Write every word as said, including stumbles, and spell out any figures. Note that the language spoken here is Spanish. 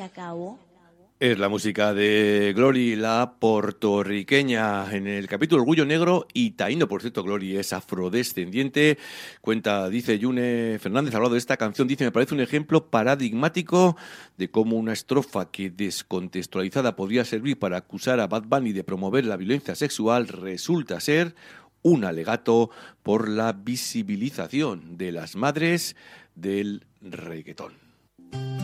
se acabó. Es la música de Glory, la puertorriqueña, en el capítulo Orgullo Negro y Taíno. Por cierto, Glory es afrodescendiente. Cuenta, dice Yune Fernández, ha hablado de esta canción, dice, me parece un ejemplo paradigmático de cómo una estrofa que descontextualizada podría servir para acusar a Bad Bunny de promover la violencia sexual resulta ser un alegato por la visibilización de las madres del reggaetón.